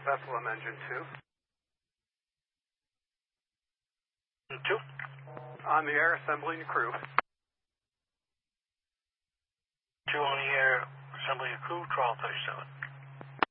Bethlehem, engine 2. 2. On the air, assembling crew. 2 on the air, assembling a crew, 1237.